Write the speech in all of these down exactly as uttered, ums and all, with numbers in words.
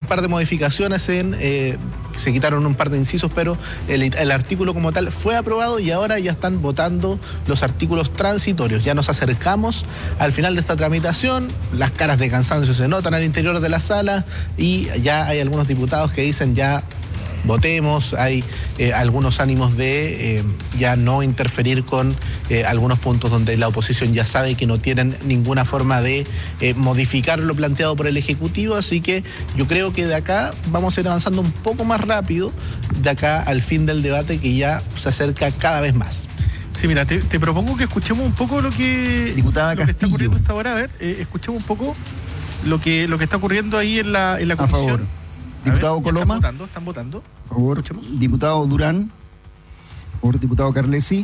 par de modificaciones, en eh, se quitaron un par de incisos, pero el, el artículo como tal fue aprobado y ahora ya están votando los artículos transitorios. Ya nos acercamos al final de esta tramitación, las caras de cansancio se notan al interior de la sala y ya hay algunos diputados que dicen ya votemos, hay eh, algunos ánimos de eh, ya no interferir con eh, algunos puntos donde la oposición ya sabe que no tienen ninguna forma de eh, modificar lo planteado por el Ejecutivo, así que yo creo que de acá vamos a ir avanzando un poco más rápido, de acá al fin del debate que ya se acerca cada vez más. Sí, mira, te, te propongo que escuchemos un poco lo que, Diputada lo que está ocurriendo Castillo. hasta ahora. A ver, eh, escuchemos un poco lo que, lo que está ocurriendo ahí en la, en la comisión. A favor. Diputado ver, Coloma. Están votando, están votando. Por favor. Escuchemos. Diputado Durán. Por favor, diputado Carlesi.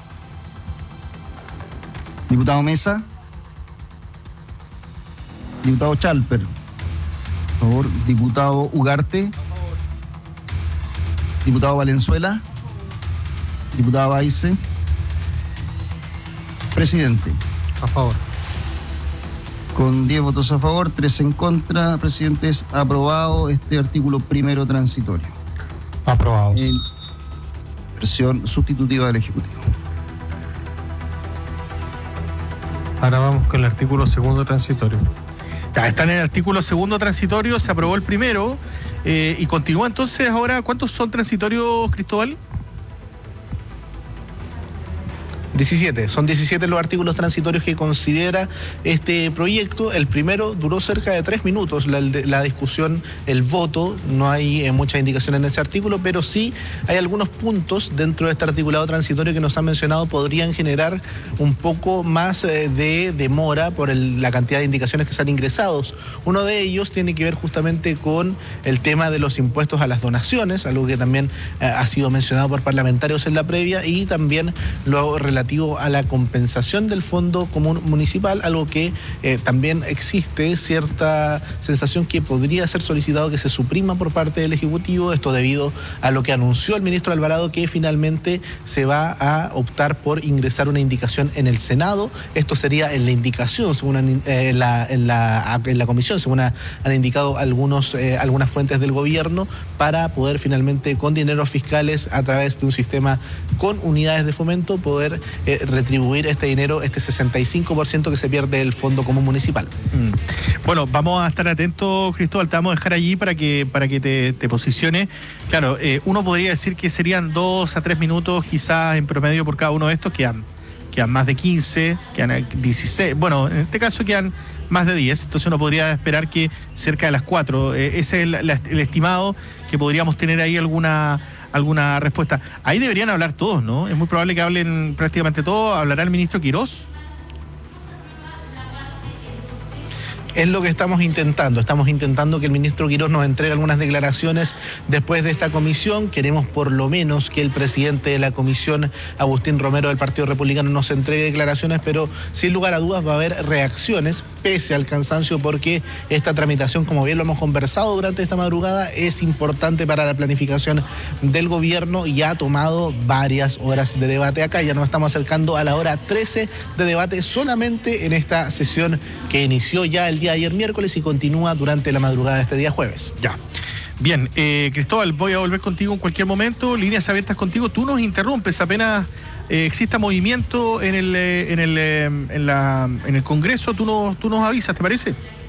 Diputado Mesa. Diputado Chalper. Por favor, diputado Ugarte. Diputado Valenzuela. Diputada Baice. Presidente. A favor. Con diez votos a favor, tres en contra, presidente, es aprobado este artículo primero transitorio. Aprobado. En versión sustitutiva del Ejecutivo. Ahora vamos con el artículo segundo transitorio. Ya, está en el artículo segundo transitorio, se aprobó el primero eh, y continúa entonces ahora. ¿Cuántos son transitorios, Cristóbal? diecisiete, son diecisiete los artículos transitorios que considera este proyecto. El primero duró cerca de tres minutos, la, la discusión, el voto, no hay eh, mucha indicación en ese artículo, pero sí hay algunos puntos dentro de este articulado transitorio que nos han mencionado podrían generar un poco más eh, de demora por el, la cantidad de indicaciones que se han ingresado. Uno de ellos tiene que ver justamente con el tema de los impuestos a las donaciones, algo que también eh, ha sido mencionado por parlamentarios en la previa, y también lo relativo a la compensación del Fondo Común Municipal, algo que eh, también existe cierta sensación que podría ser solicitado que se suprima por parte del Ejecutivo, esto debido a lo que anunció el ministro Alvarado, que finalmente se va a optar por ingresar una indicación en el Senado. Esto sería en la indicación, según han, eh, en, la, en, la, en la comisión, según ha, han indicado algunos, eh, algunas fuentes del gobierno, para poder finalmente con dineros fiscales a través de un sistema con unidades de fomento poder Eh, retribuir este dinero, este sesenta y cinco por ciento que se pierde del Fondo Común Municipal. Mm. Bueno, vamos a estar atentos, Cristóbal, te vamos a dejar allí para que, para que te, te posiciones. Claro, eh, uno podría decir que serían dos a tres minutos quizás en promedio por cada uno de estos, quedan, quedan más de quince, quedan dieciséis, bueno, en este caso quedan más de diez, entonces uno podría esperar que cerca de las cuatro, eh, ese es el, la, el estimado, que podríamos tener ahí alguna... alguna respuesta. Ahí deberían hablar todos, ¿no? Es muy probable que hablen prácticamente todos. ¿Hablará el ministro Quirós? Es lo que estamos intentando. Estamos intentando que el ministro Quirós nos entregue algunas declaraciones después de esta comisión. Queremos por lo menos que el presidente de la comisión, Agustín Romero del Partido Republicano, nos entregue declaraciones, pero sin lugar a dudas va a haber reacciones, pese al cansancio, porque esta tramitación, como bien lo hemos conversado durante esta madrugada, es importante para la planificación del gobierno y ha tomado varias horas de debate acá. Ya nos estamos acercando a la hora trece de debate solamente en esta sesión que inició ya el día de ayer miércoles y continúa durante la madrugada de este día jueves. Ya. Bien, eh, Cristóbal, voy a volver contigo en cualquier momento. Líneas abiertas contigo. Tú nos interrumpes apenas eh, exista movimiento en el eh, en el eh, en la en el Congreso. Tú nos tú nos avisas, ¿te parece?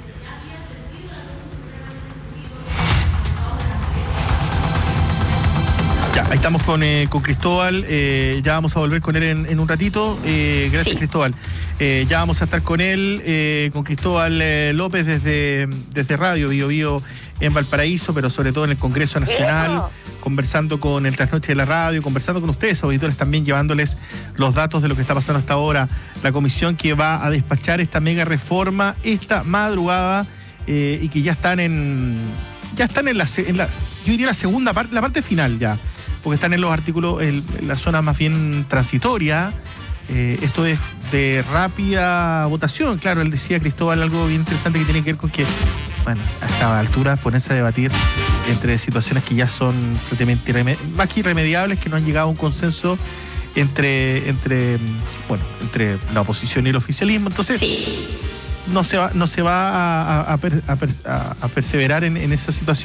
Ya, ahí estamos con, eh, con Cristóbal, eh, ya vamos a volver con él en, en un ratito. Eh, gracias, sí. Cristóbal. Eh, ya vamos a estar con él, eh, con Cristóbal eh, López desde, desde Radio Bio Bio en Valparaíso, pero sobre todo en el Congreso Nacional, conversando con el Trasnoche de la Radio, conversando con ustedes, auditores, también llevándoles los datos de lo que está pasando hasta ahora. La comisión que va a despachar esta mega reforma esta madrugada eh, y que ya están en ya están en la, en la yo diría la segunda parte, la parte final ya, porque están en los artículos, en, en la zona más bien transitoria. Eh, esto es de rápida votación. Claro, él decía, Cristóbal, algo bien interesante que tiene que ver con que, bueno, a esta altura ponerse a debatir entre situaciones que ya son prácticamente irremedi- más que irremediables, que no han llegado a un consenso entre, entre, bueno, entre la oposición y el oficialismo. Entonces, sí. no se va, no se va a, a, a, per, a, per, a perseverar en, en esa situación.